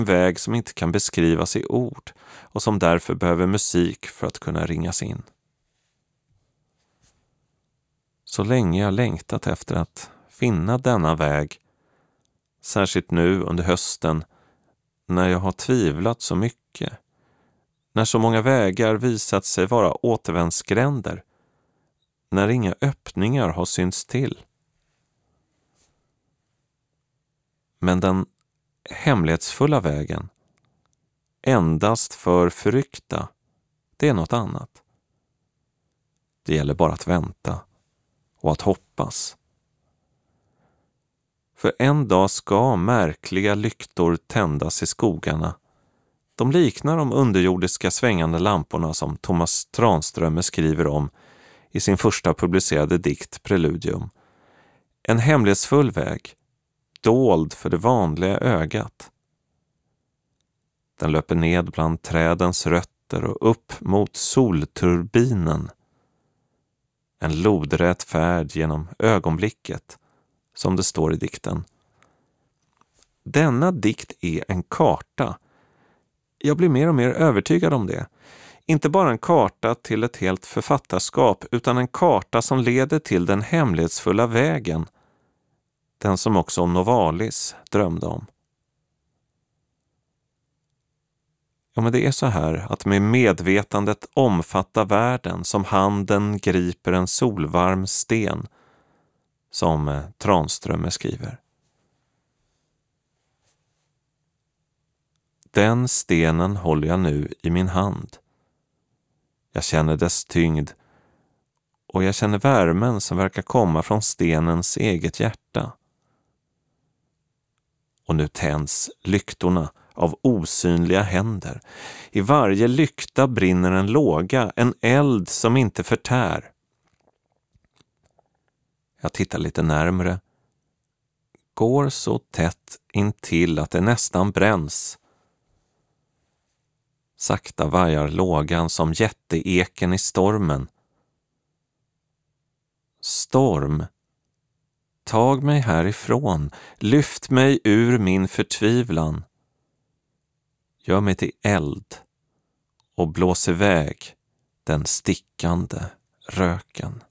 En väg som inte kan beskrivas i ord och som därför behöver musik för att kunna ringas in. Så länge jag längtat efter att finna denna väg, särskilt nu under hösten när jag har tvivlat så mycket, när så många vägar visat sig vara återvändsgränder, när inga öppningar har synts till. Men den hemlighetsfulla vägen, endast för förryckta, det är något annat. Det gäller bara att vänta och att hoppas. För en dag ska märkliga lyktor tändas i skogarna. De liknar de underjordiska svängande lamporna som Thomas Tranströmer skriver om i sin första publicerade dikt Preludium. En hemlighetsfull väg, dold för det vanliga ögat. Den löper ned bland trädens rötter och upp mot solturbinen. En lodrät färd genom ögonblicket, som det står i dikten. Denna dikt är en karta. Jag blir mer och mer övertygad om det. Inte bara en karta till ett helt författarskap, utan en karta som leder till den hemlighetsfulla vägen. Den som också Novalis drömde om. Ja, men det är så här att med medvetandet omfatta världen som handen griper en solvarm sten, som Tranströmer skriver. Den stenen håller jag nu i min hand. Jag känner dess tyngd och jag känner värmen som verkar komma från stenens eget hjärta. Och nu tänds lyktorna av osynliga händer. I varje lykta brinner en låga, en eld som inte förtär. Jag tittar lite närmare. Går så tätt intill att det nästan bränns. Sakta vajar lågan som jätteeken i stormen. Storm, tag mig härifrån, lyft mig ur min förtvivlan. Gör mig till eld och blås iväg den stickande röken.